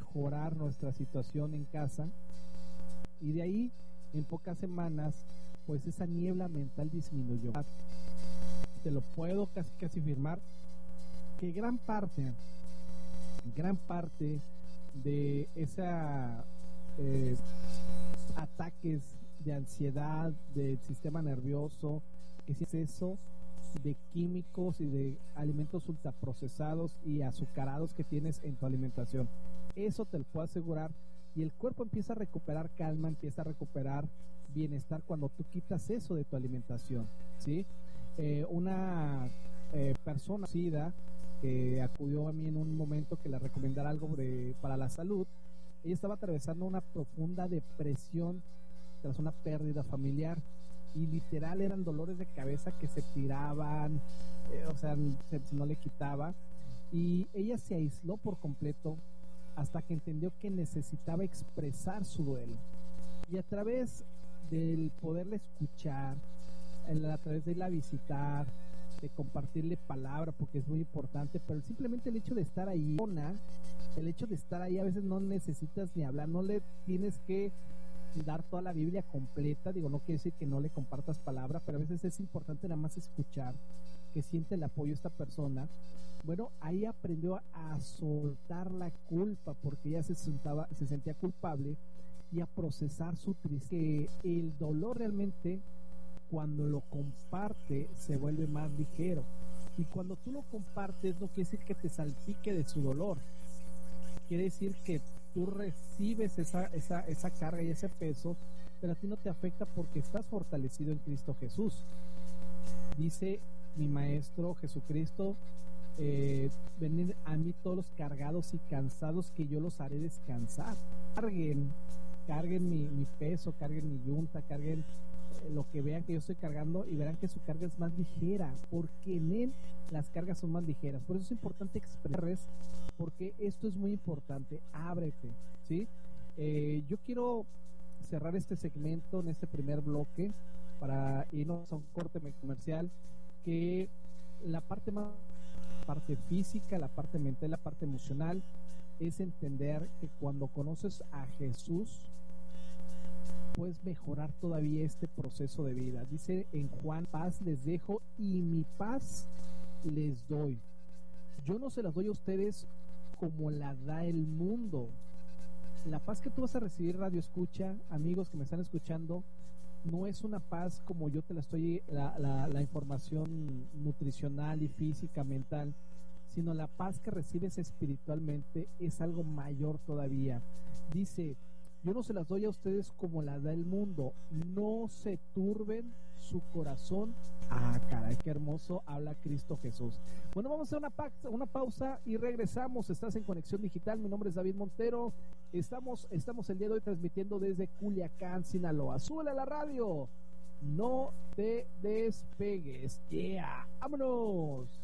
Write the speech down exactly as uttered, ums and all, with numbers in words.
mejorar nuestra situación en casa, y de ahí en pocas semanas pues esa niebla mental disminuyó. Te lo puedo casi casi afirmar que gran parte gran parte de esa eh, ataques de ansiedad del sistema nervioso, que es exceso de químicos y de alimentos ultraprocesados y azucarados que tienes en tu alimentación. Eso te lo puedo asegurar, y el cuerpo empieza a recuperar calma, empieza a recuperar bienestar cuando tú quitas eso de tu alimentación, ¿sí? Eh, una eh, persona conocida que acudió a mí en un momento que le recomendara algo de, para la salud. Ella estaba atravesando una profunda depresión tras una pérdida familiar, y literal eran dolores de cabeza que se tiraban, eh, o sea, se, no le quitaba, y ella se aisló por completo hasta que entendió que necesitaba expresar su duelo, y a través del poderle escuchar, a través de irla a visitar, de compartirle palabra, porque es muy importante, pero simplemente el hecho de estar ahí, el hecho de estar ahí, a veces no necesitas ni hablar, no le tienes que dar toda la Biblia completa, digo, no quiere decir que no le compartas palabra, pero a veces es importante nada más escuchar, que siente el apoyo de esta persona. Bueno, ahí aprendió a soltar la culpa, porque ella se sentaba, se sentía culpable, y a procesar su tristeza, que el dolor realmente, cuando lo comparte, se vuelve más ligero, y cuando tú lo compartes no quiere decir que te salpique de su dolor, quiere decir que tú recibes esa, esa, esa carga y ese peso, pero a ti no te afecta porque estás fortalecido en Cristo Jesús. Dice mi Maestro Jesucristo, eh, venid a mí todos los cargados y cansados, que yo los haré descansar. Carguen, carguen mi, mi peso, carguen mi yunta, carguen eh, lo que vean que yo estoy cargando, y verán que su carga es más ligera, porque en él las cargas son más ligeras. Por eso es importante expresarles, porque esto es muy importante. Ábrete, ¿sí? Eh, yo quiero cerrar este segmento en este primer bloque para irnos a un corte comercial, que la parte más parte física, la parte mental, la parte emocional, es entender que cuando conoces a Jesús puedes mejorar todavía este proceso de vida. Dice en Juan: paz les dejo y mi paz les doy. Yo no se las doy a ustedes como la da el mundo. La paz que tú vas a recibir, radio escucha, amigos que me están escuchando, no es una paz como yo te la estoy, la, la, la información nutricional y física, mental, sino la paz que recibes espiritualmente es algo mayor todavía. Dice: yo no se las doy a ustedes como la da el mundo, no se turben su corazón. Ah, caray, qué hermoso habla Cristo Jesús. Bueno, vamos a hacer una, pa una pausa y regresamos. Estás en Conexión Digital, mi nombre es David Montero. Estamos, estamos el día de hoy transmitiendo desde Culiacán, Sinaloa. Súbele a la radio, no te despegues. Yeah, vámonos.